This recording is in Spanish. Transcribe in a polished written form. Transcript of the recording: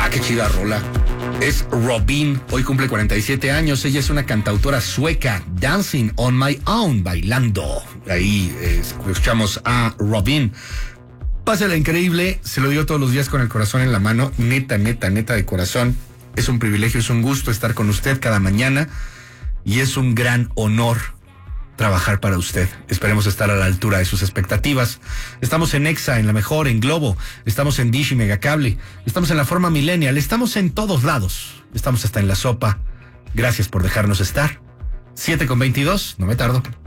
Qué chida rola. Es Robyn, hoy cumple 47 años. Ella es una cantautora sueca, Dancing on My Own, bailando. Ahí escuchamos a Robyn. Pásala increíble, se lo digo todos los días con el corazón en la mano, neta de corazón. Es un privilegio, es un gusto estar con usted cada mañana y es un gran honor trabajar para usted. Esperemos estar a la altura de sus expectativas. Estamos en Exa, en La Mejor, en Globo, estamos en Dish y Megacable, estamos en la forma millennial, estamos en todos lados, estamos hasta en La Sopa. Gracias por dejarnos estar. 7:22, no me tardo.